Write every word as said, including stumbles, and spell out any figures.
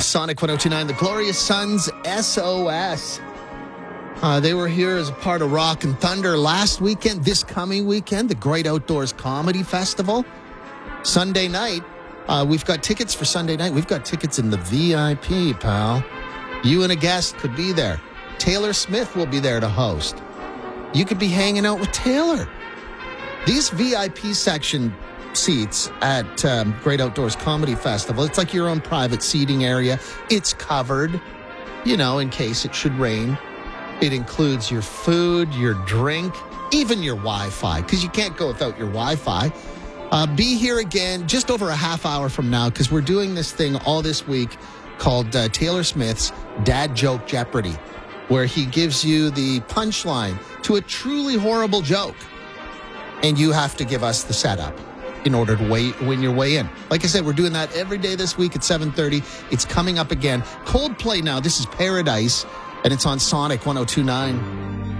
Sonic one oh two point nine, the Glorious Sons, S O S. Uh, they were here as a part of Rock and Thunder last weekend. This coming weekend, the Great Outdoors Comedy Festival. Sunday night, uh, we've got tickets for Sunday night. We've got tickets in the V I P, pal. You and a guest could be there. Taylor Smith will be there to host. You could be hanging out with Taylor. These V I P section seats at um, Great Outdoors Comedy Festival, it's like your own private seating area. It's covered, you know, in case it should rain. It includes your food, your drink, even your Wi-Fi, because you can't go without your Wi-Fi. Uh, be here again just over a half hour from now, because we're doing this thing all this week called uh, Taylor Smith's Dad Joke Jeopardy, where he gives you the punchline to a truly horrible joke, and you have to give us the setup in order to wait, win your way in. Like I said, we're doing that every day this week at seven thirty. It's coming up again. Coldplay now. This is Paradise, and it's on Sonic one oh two point nine.